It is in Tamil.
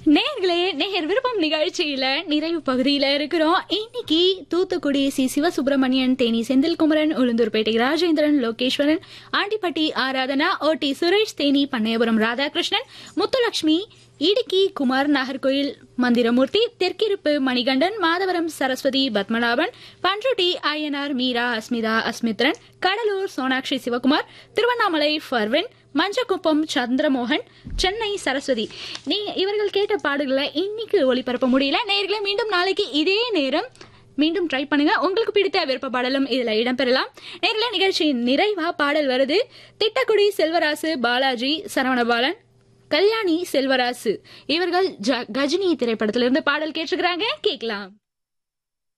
நேயர்களே, நேயர் விருப்பம் நிகழ்ச்சியில நிறைவு பகுதியில இருக்கிறோம். இன்னைக்கு தூத்துக்குடி சி சிவசுப்பிரமணியன், தேனி செந்தில்குமரன், உளுந்தூர்பேட்டை ராஜேந்திரன், லோகேஸ்வரன், ஆண்டிப்பட்டி ஆராதனா, ஓட்டி சுரேஷ், தேனி பண்ணையபுரம் ராதாகிருஷ்ணன், முத்துலட்சுமி, இடுக்கி குமார், நாகர்கோயில் மந்திரமூர்த்தி, தெற்கிருப்பு மணிகண்டன், மாதவரம் சரஸ்வதி, பத்மநாபன், பன்ருட்டி ஐயனார், மீரா, அஸ்மிதா, அஸ்மித்ரன், கடலூர் சோனாட்சி சிவகுமார், திருவண்ணாமலை ஃபர்வின், மஞ்சக்குப்பம் சந்திரமோகன், சென்னை சரஸ்வதி. இவர்கள் கேட்ட பாடல்களை இன்னைக்கு ஒளிபரப்ப முடியல. நேயர்களே, மீண்டும் நாளைக்கு இதே நேரம் மீண்டும் ட்ரை பண்ணுங்க. உங்களுக்கு பிடித்த விருப்ப பாடலும் இதுல இடம்பெறலாம். நேயர்களே, நிகழ்ச்சியின் நிறைவா பாடல் வருது. திட்டக்குடி செல்வராசு, பாலாஜி, சரவணபாலன், கல்யாணி செல்வராசு இவர்கள் கஜினி திரைப்படத்திலிருந்து பாடல் கேட்டிருக்கிறாங்க. கேட்கலாம்.